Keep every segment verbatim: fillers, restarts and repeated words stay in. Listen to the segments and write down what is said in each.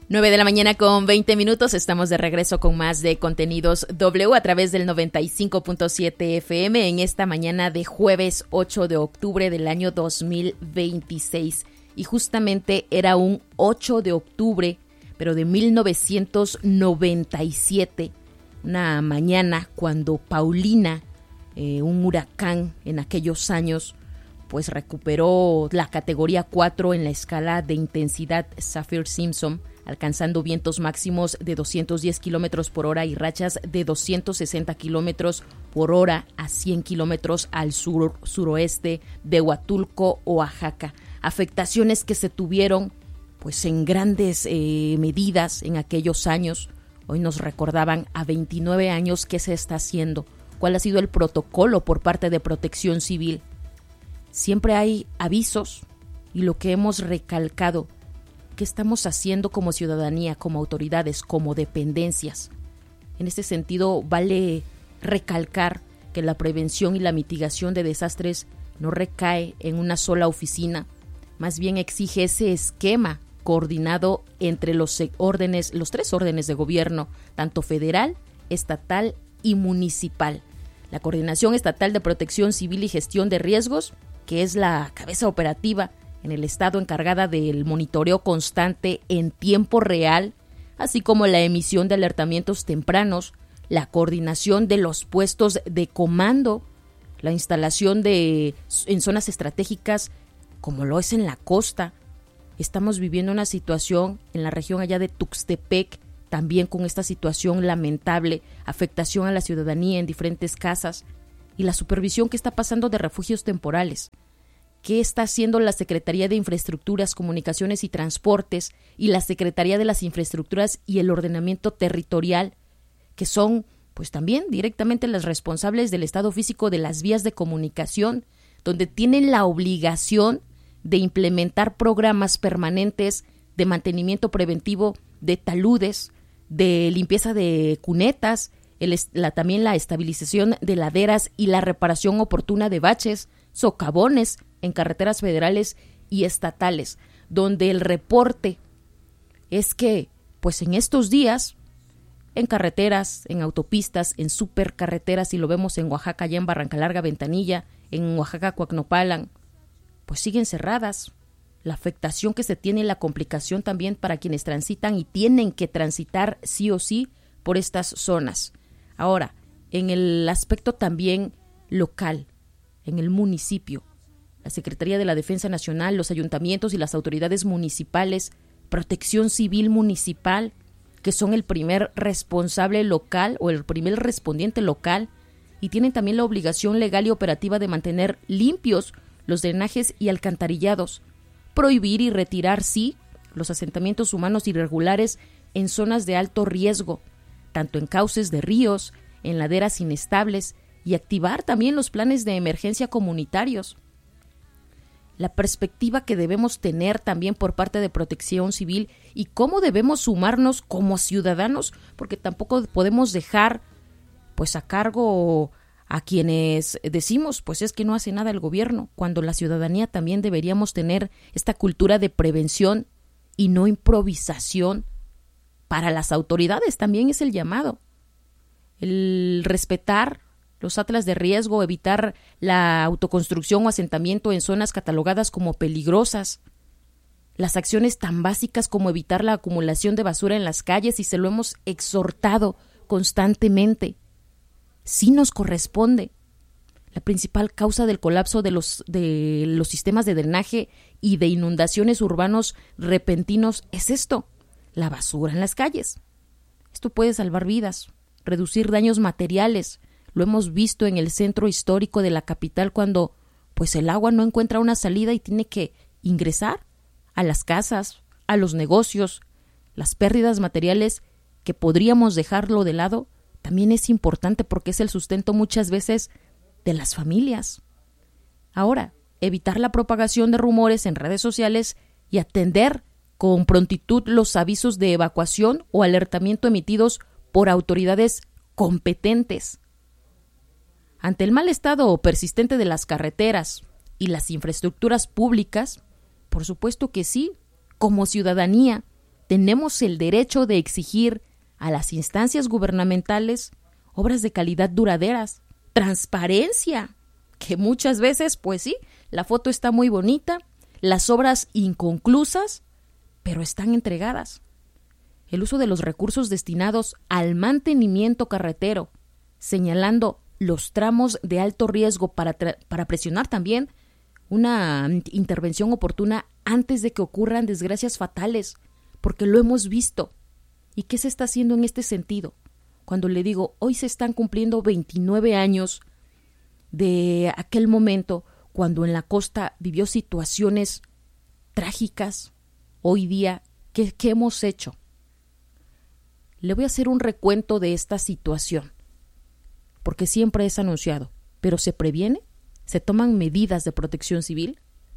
nueve de la mañana con veinte minutos, estamos de regreso con más de Contenidos W a través del noventa y cinco punto siete F M en esta mañana de jueves ocho de octubre del año dos mil veintiséis. Y justamente era un ocho de octubre, pero de mil novecientos noventa y siete, una mañana cuando Paulina, eh, un huracán en aquellos años, pues recuperó la categoría cuatro en la escala de intensidad Saffir-Simpson, alcanzando vientos máximos de doscientos diez kilómetros por hora y rachas de doscientos sesenta kilómetros por hora a cien kilómetros al sur, suroeste de Huatulco, Oaxaca. Afectaciones que se tuvieron pues en grandes eh, medidas en aquellos años. Hoy nos recordaban a veintinueve años qué se está haciendo, cuál ha sido el protocolo por parte de Protección Civil. Siempre hay avisos y lo que hemos recalcado, ¿qué estamos haciendo como ciudadanía, como autoridades, como dependencias? En este sentido, vale recalcar que la prevención y la mitigación de desastres no recae en una sola oficina, más bien exige ese esquema coordinado entre los órdenes, los tres órdenes de gobierno, tanto federal, estatal y municipal. La Coordinación Estatal de Protección Civil y Gestión de Riesgos, que es la cabeza operativa en el estado encargada del monitoreo constante en tiempo real, así como la emisión de alertamientos tempranos, la coordinación de los puestos de comando, la instalación de en zonas estratégicas como lo es en la costa. Estamos viviendo una situación en la región allá de Tuxtepec, también con esta situación lamentable, afectación a la ciudadanía en diferentes casas y la supervisión que está pasando de refugios temporales. ¿Qué está haciendo la Secretaría de Infraestructuras, Comunicaciones y Transportes y la Secretaría de las Infraestructuras y el Ordenamiento Territorial, que son pues también directamente las responsables del estado físico de las vías de comunicación, donde tienen la obligación de implementar programas permanentes de mantenimiento preventivo de taludes, de limpieza de cunetas, el, la, también la estabilización de laderas y la reparación oportuna de baches, socavones en carreteras federales y estatales, donde el reporte es que, pues en estos días, en carreteras, en autopistas, en supercarreteras, y lo vemos en Oaxaca, allá en Barranca Larga, Ventanilla, en Oaxaca, Coacnopalan, pues siguen cerradas. La afectación que se tiene y la complicación también para quienes transitan y tienen que transitar sí o sí por estas zonas. Ahora, en el aspecto también local, en el municipio, la Secretaría de la Defensa Nacional, los ayuntamientos y las autoridades municipales, Protección Civil Municipal, que son el primer responsable local o el primer respondiente local, y tienen también la obligación legal y operativa de mantener limpios los drenajes y alcantarillados, prohibir y retirar, sí, los asentamientos humanos irregulares en zonas de alto riesgo, tanto en cauces de ríos, en laderas inestables, y activar también los planes de emergencia comunitarios. La perspectiva que debemos tener también por parte de Protección Civil y cómo debemos sumarnos como ciudadanos, porque tampoco podemos dejar pues a cargo a quienes decimos pues es que no hace nada el gobierno, cuando la ciudadanía también deberíamos tener esta cultura de prevención y no improvisación. Para las autoridades también es el llamado, el respetar los atlas de riesgo, evitar la autoconstrucción o asentamiento en zonas catalogadas como peligrosas, las acciones tan básicas como evitar la acumulación de basura en las calles, y se lo hemos exhortado constantemente. Sí nos corresponde. La principal causa del colapso de los, de los sistemas de drenaje y de inundaciones urbanos repentinos es esto, la basura en las calles. Esto puede salvar vidas, reducir daños materiales. Lo hemos visto en el centro histórico de la capital cuando pues el agua no encuentra una salida y tiene que ingresar a las casas, a los negocios. Las pérdidas materiales que podríamos dejarlo de lado también es importante porque es el sustento muchas veces de las familias. Ahora, evitar la propagación de rumores en redes sociales y atender con prontitud los avisos de evacuación o alertamiento emitidos por autoridades competentes. Ante el mal estado persistente de las carreteras y las infraestructuras públicas, por supuesto que sí, como ciudadanía, tenemos el derecho de exigir a las instancias gubernamentales obras de calidad duraderas, transparencia, que muchas veces, pues sí, la foto está muy bonita, las obras inconclusas, pero están entregadas. El uso de los recursos destinados al mantenimiento carretero, señalando los tramos de alto riesgo para, tra- para presionar también una intervención oportuna antes de que ocurran desgracias fatales, porque lo hemos visto. ¿Y qué se está haciendo en este sentido? Cuando le digo, hoy se están cumpliendo veintinueve años de aquel momento cuando en la costa vivió situaciones trágicas. Hoy día, ¿qué, qué hemos hecho? Le voy a hacer un recuento de esta situación, porque siempre es anunciado, pero ¿se previene? ¿Se toman medidas de protección civil?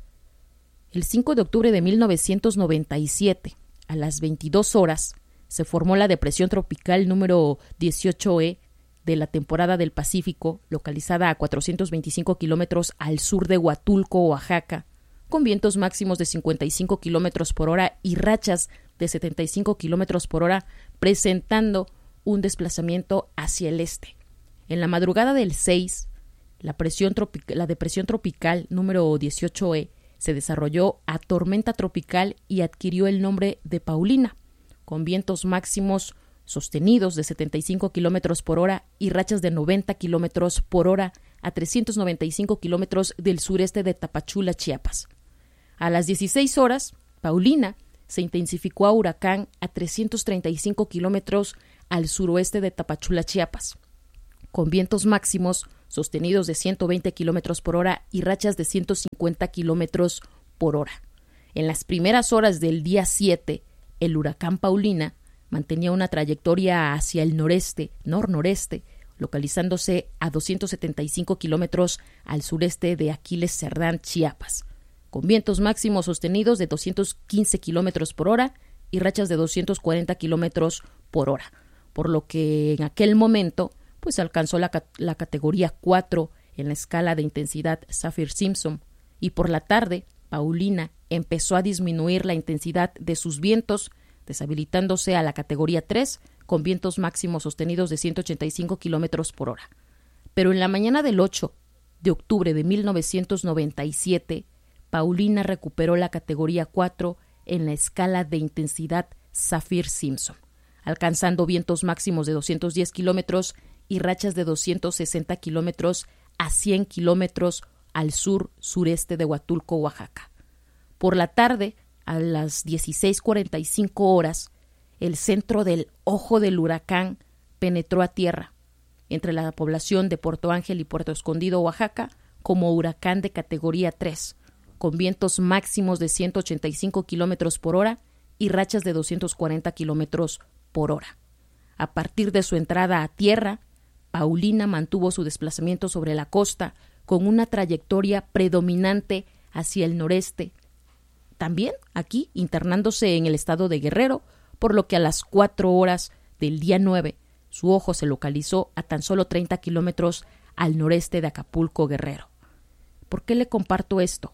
El cinco de octubre de mil novecientos noventa y siete, a las veintidós horas, se formó la depresión tropical número dieciocho E de la temporada del Pacífico, localizada a cuatrocientos veinticinco kilómetros al sur de Huatulco, Oaxaca, con vientos máximos de cincuenta y cinco kilómetros por hora y rachas de setenta y cinco kilómetros por hora, presentando un desplazamiento hacia el este. En la madrugada del seis, la, presión tropic- la depresión tropical número dieciocho E se desarrolló a tormenta tropical y adquirió el nombre de Paulina, con vientos máximos sostenidos de setenta y cinco kilómetros por hora y rachas de noventa kilómetros por hora a trescientos noventa y cinco kilómetros del sureste de Tapachula, Chiapas. A las dieciséis horas, Paulina se intensificó a huracán a trescientos treinta y cinco kilómetros al suroeste de Tapachula, Chiapas, con vientos máximos sostenidos de ciento veinte kilómetros por hora y rachas de ciento cincuenta kilómetros por hora. En las primeras horas del día siete, el huracán Paulina mantenía una trayectoria hacia el noreste, nor-noreste, localizándose a doscientos setenta y cinco kilómetros al sureste de Aquiles Cerdán, Chiapas, con vientos máximos sostenidos de doscientos quince kilómetros por hora y rachas de doscientos cuarenta kilómetros por hora, por lo que en aquel momento pues alcanzó la, la categoría cuatro en la escala de intensidad Saffir-Simpson, y por la tarde Paulina empezó a disminuir la intensidad de sus vientos, deshabilitándose a la categoría tres con vientos máximos sostenidos de ciento ochenta y cinco kilómetros por hora. Pero en la mañana del ocho de octubre de mil novecientos noventa y siete, Paulina recuperó la categoría cuatro en la escala de intensidad Saffir-Simpson, alcanzando vientos máximos de doscientos diez kilómetros y rachas de doscientos sesenta kilómetros a cien kilómetros al sur-sureste de Huatulco, Oaxaca. Por la tarde, a las dieciséis cuarenta y cinco horas, el centro del ojo del huracán penetró a tierra entre la población de Puerto Ángel y Puerto Escondido, Oaxaca, como huracán de categoría tres, con vientos máximos de ciento ochenta y cinco kilómetros por hora y rachas de doscientos cuarenta kilómetros por hora. A partir de su entrada a tierra, Paulina mantuvo su desplazamiento sobre la costa con una trayectoria predominante hacia el noreste, también aquí internándose en el estado de Guerrero, por lo que a las cuatro horas del día nueve su ojo se localizó a tan solo treinta kilómetros al noreste de Acapulco, Guerrero. ¿Por qué le comparto esto?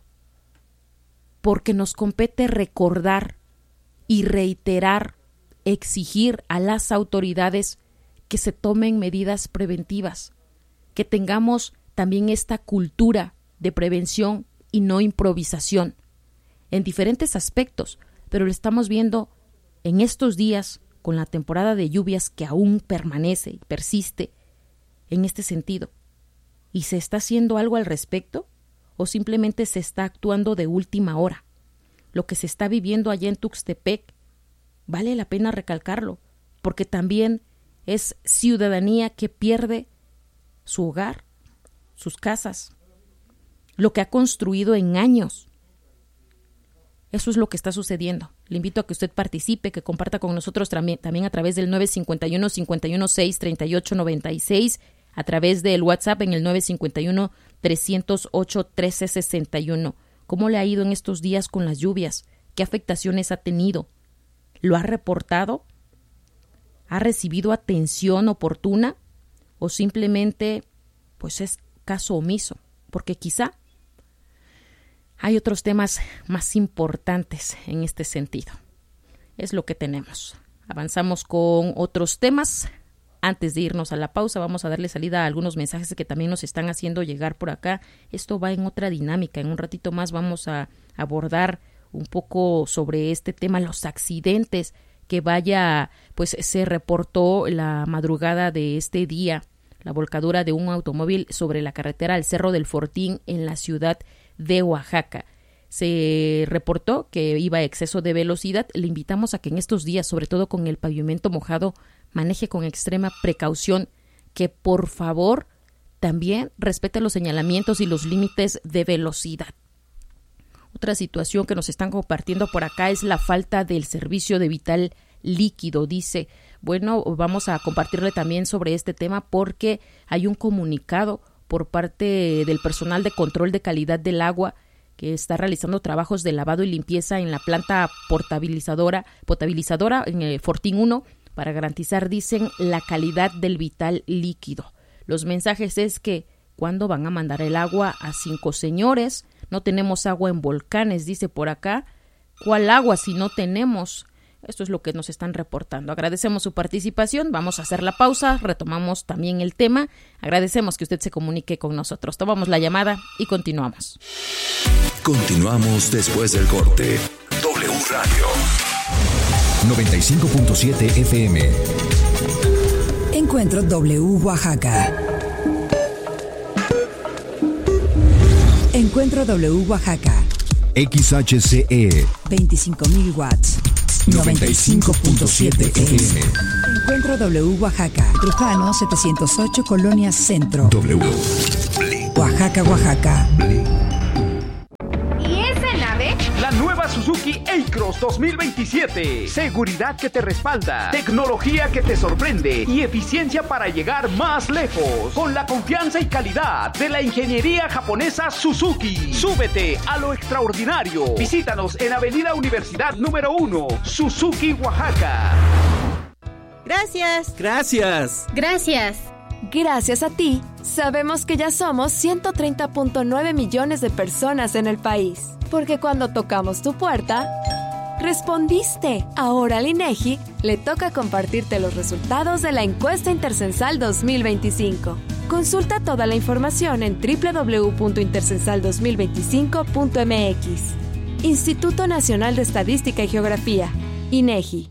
Porque nos compete recordar y reiterar, exigir a las autoridades que se tomen medidas preventivas, que tengamos también esta cultura de prevención y no improvisación, en diferentes aspectos, pero lo estamos viendo en estos días con la temporada de lluvias que aún permanece y persiste en este sentido. ¿Y se está haciendo algo al respecto o simplemente se está actuando de última hora? Lo que se está viviendo allá en Tuxtepec, vale la pena recalcarlo, porque también es ciudadanía que pierde su hogar, sus casas, lo que ha construido en años. Eso es lo que está sucediendo. Le invito a que usted participe, que comparta con nosotros también a través del nueve cinco uno, cinco uno seis, tres ocho nueve seis, a través del WhatsApp en el nueve cinco uno, tres cero ocho, uno tres seis uno. ¿Cómo le ha ido en estos días con las lluvias? ¿Qué afectaciones ha tenido? ¿Lo ha reportado? ¿Ha recibido atención oportuna? ¿O simplemente pues es caso omiso? Porque quizá hay otros temas más importantes en este sentido. es lo que tenemos. Avanzamos con otros temas. Antes de irnos a la pausa, vamos a darle salida a algunos mensajes que también nos están haciendo llegar por acá. Esto va en otra dinámica. En un ratito más vamos a abordar un poco sobre este tema, los accidentes que vaya, pues se reportó la madrugada de este día, la volcadura de un automóvil sobre la carretera al Cerro del Fortín en la ciudad de Oaxaca. Se reportó que iba a exceso de velocidad. Le invitamos a que en estos días, sobre todo con el pavimento mojado, maneje con extrema precaución, que por favor también respete los señalamientos y los límites de velocidad. Otra situación que nos están compartiendo por acá es la falta del servicio de vital líquido. Dice, bueno, vamos a compartirle también sobre este tema porque hay un comunicado por parte del personal de control de calidad del agua que está realizando trabajos de lavado y limpieza en la planta potabilizadora, potabilizadora en el Fortín uno para garantizar, dicen, la calidad del vital líquido. Los mensajes es que, ¿cuándo van a mandar el agua a Cinco Señores? No tenemos agua en Volcanes, dice por acá. ¿Cuál agua si no tenemos? Esto es lo que nos están reportando. Agradecemos su participación. Vamos a hacer la pausa. Retomamos también el tema. Agradecemos que usted se comunique con nosotros. Tomamos la llamada y continuamos. Continuamos después del corte. W Radio noventa y cinco punto siete F M. Encuentro W Oaxaca. Encuentro W Oaxaca. X H C E veinticinco mil watts. noventa y cinco punto siete F M. Encuentro W Oaxaca. Trujano setecientos ocho, Colonia Centro. W. Oaxaca, Oaxaca. ¿Y esa nave? La nueva Suzuki A-Cross dos mil veintisiete. Seguridad que te respalda, tecnología que te sorprende y eficiencia para llegar más lejos. Con la confianza y calidad de la ingeniería japonesa Suzuki. Súbete a lo extraordinario. Visítanos en Avenida Universidad número uno, Suzuki, Oaxaca. Gracias. Gracias. Gracias. Gracias a ti, sabemos que ya somos ciento treinta punto nueve millones de personas en el país. Porque cuando tocamos tu puerta, respondiste. Ahora al INEGI le toca compartirte los resultados de la encuesta Intercensal dos mil veinticinco. Consulta toda la información en doble u doble u doble u punto intercensal dos mil veinticinco punto m x. Instituto Nacional de Estadística y Geografía, INEGI.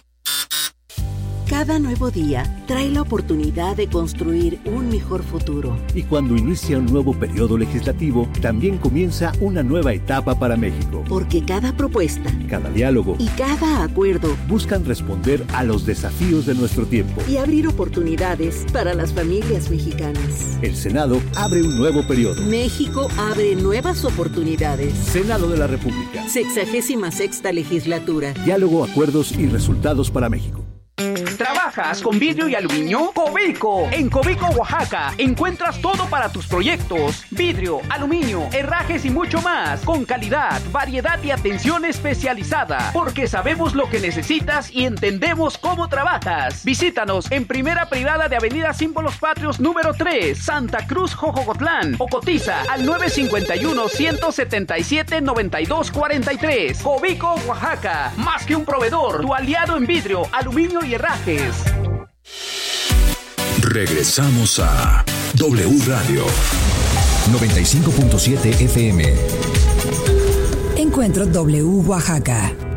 Cada nuevo día trae la oportunidad de construir un mejor futuro. Y cuando inicia un nuevo periodo legislativo, también comienza una nueva etapa para México. Porque cada propuesta, cada diálogo y cada acuerdo buscan responder a los desafíos de nuestro tiempo y abrir oportunidades para las familias mexicanas. El Senado abre un nuevo periodo. México abre nuevas oportunidades. Senado de la República. Sexagésima sexta legislatura. Diálogo, acuerdos y resultados para México. ¿Trabajas con vidrio y aluminio? Cobeco. En Cobeco, Oaxaca, encuentras todo para tus proyectos. Vidrio, aluminio, herrajes y mucho más. Con calidad, variedad y atención especializada. Porque sabemos lo que necesitas y entendemos cómo trabajas. Visítanos en primera privada de Avenida Símbolos Patrios número tres, Santa Cruz, Jojocotlán. O cotiza al nueve cinco uno, uno siete siete, nueve dos cuatro tres. Cobeco, Oaxaca. Más que un proveedor, tu aliado en vidrio, aluminio y herrajes. Regresamos a W Radio noventa y cinco punto siete F M. Encuentro W Oaxaca.